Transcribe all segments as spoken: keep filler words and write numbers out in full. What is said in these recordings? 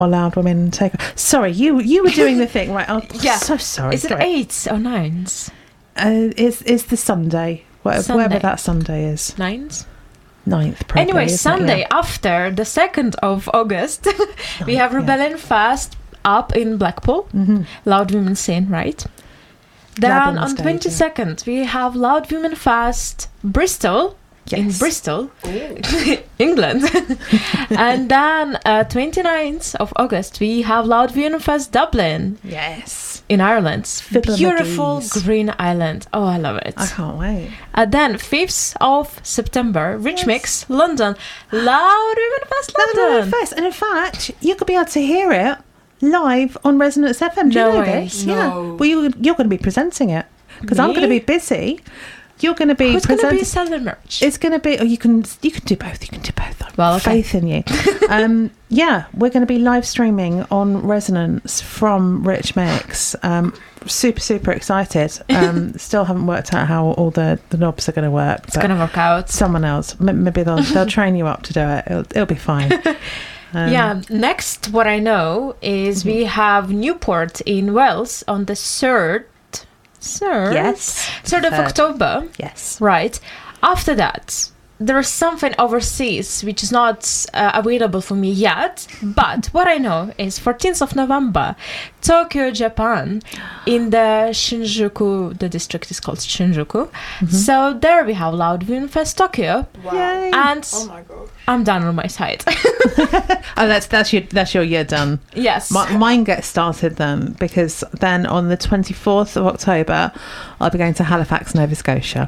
Loud Women take. Sorry, you you were doing the thing right. I'm Yeah. so sorry. Is it sorry. eights or nines? Uh, is is the Sunday, whatever, Sunday. whatever that Sunday is, Nines? ninth probably. Anyway, isn't it? Sunday Yeah. after the second of August, we have yeah. Rebellion Fest up in Blackpool. Mhm. Loud Women Scene, right? Loud Then Women on Stage, yeah. twenty-second, we have Loud Women Fest Bristol. In Yes. Bristol, England. And then uh, twenty-ninth of August, we have Loud Women Fest Dublin Yes. in Ireland. Fiddler Beautiful McGee's. green island. Oh, I love it. I can't wait. And then fifth of September, Rich Yes. Mix, London. Loud Women Fest Loud Women London. Fest, and in fact, you could be able to hear it live on Resonance F M. Do No you know way. this? No. Yeah. Well, you, you're going to be presenting it because I'm Me? going to be busy. You're going to be Who's going to presenting. be selling merch? It's going to be. Oh, you can. You can do both. You can do both. I've Well, okay. faith in you. um, yeah, we're going to be live streaming on Resonance from Rich Mix. Um, super, super excited. Um, still haven't worked out how all the, the knobs are going to work. It's going to work out. Someone else. M- maybe they'll they'll train you up to do it. It'll, it'll be fine. Um, Yeah, next, what I know is we have Newport in Wales on the third. third? Yes. third of Third. October. Yes. Right. After that, there is something overseas which is not uh, available for me yet. But what I know is fourteenth of November, Tokyo, Japan, in the Shinjuku, the district is called Shinjuku. So there we have Loud Women Fest Tokyo. Wow. Yay. And Oh my god. I'm done on my side. Oh, that's that's your that's your year done. Yes. My, mine gets started then because then on the twenty-fourth of October, I'll be going to Halifax, Nova Scotia.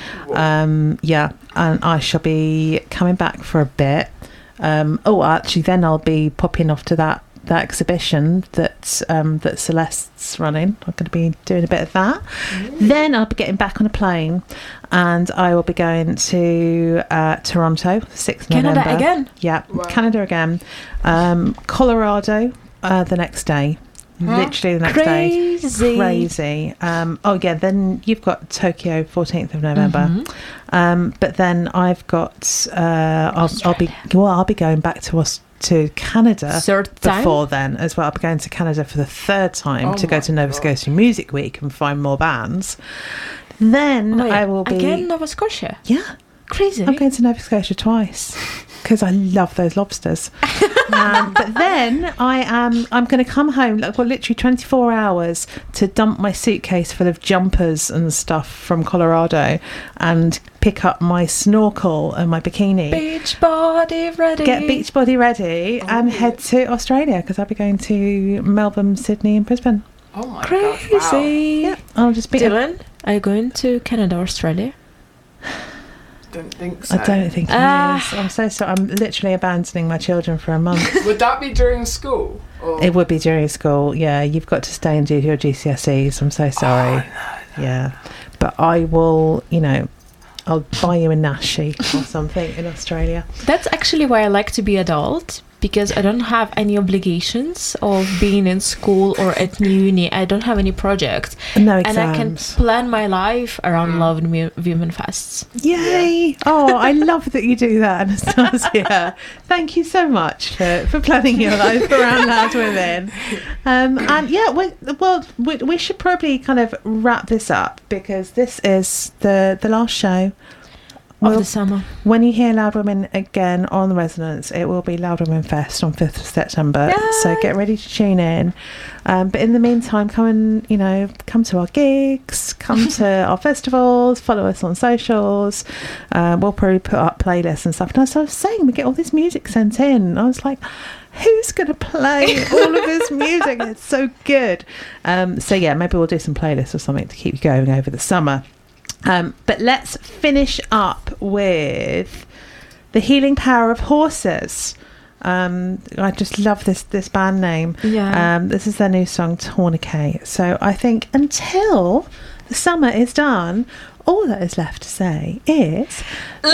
Um, yeah, and I shall be coming back for a bit. Um, oh, actually, then I'll be popping off to that that exhibition that um, that Celeste's running. I'm going to be doing a bit of that. Then I'll be getting back on a plane, and I will be going to uh, Toronto, sixth of Canada November. again? Yeah, Wow. Canada again. Um, Colorado uh, the next day. Literally the next day. Crazy. Crazy. Um, oh yeah, then you've got Tokyo, fourteenth of November. Mhm. Um, but then I've got uh, I'll, I'll be well, I'll be going back to us to Canada Third time? before then as well. I'll be going to Canada for the third time Oh to go my to Nova God. Scotia Music Week and find more bands. Then Oh, yeah. I will be Again, Nova Scotia. yeah. Crazy. I'm going to Nova Scotia twice because I love those lobsters. um, but then I am I'm going to come home. Like, well, literally twenty-four hours to dump my suitcase full of jumpers and stuff from Colorado, and pick up my snorkel and my bikini. Beach body ready. Get beach body ready Oh, and yeah. head to Australia because I'll be going to Melbourne, Sydney, and Brisbane. Oh my Crazy. god. Wow. Yeah, I'll just be. Dylan, are you going to Canada or Australia? Don't think so. I don't think he Ah. is. I'm so sorry. I'm literally abandoning my children for a month. Would that be during school? Or? It would be during school. Yeah, you've got to stay and do your G C S Es. I'm so sorry. Yeah, but I will. You know, I'll buy you a nashi or something in Australia. That's actually why I like to be adult, because I don't have any obligations of being in school or at uni. I don't have any projects. No And I can exams. plan my life around Mm. Love and Mu- Women Fests. Yay! Oh, I love that you do that, Anastasia. Thank you so much for, for planning your life around Loud Women. Um, and yeah, we, well, we, we should probably kind of wrap this up because this is the, the last show. Of We'll- the summer. When you hear Loud Women again on the Resonance, it will be Loud Women Fest on fifth of September. So Yay! get ready to tune in. Um, but in the meantime, come and, you know, come to our gigs, come to our festivals, follow us on socials. Uh, we'll probably put up playlists and stuff. And as I was saying, we get all this music sent in. I was like, who's going to play all of this music? It's so good. Um, so yeah, maybe we'll do some playlists or something to keep you going over the summer. Um, but let's finish up with The Healing Power of Horses. Um, I just love this this band name. Yeah. Um, this is their new song, Tourniquet. So I think until the summer is done, all that is left to say is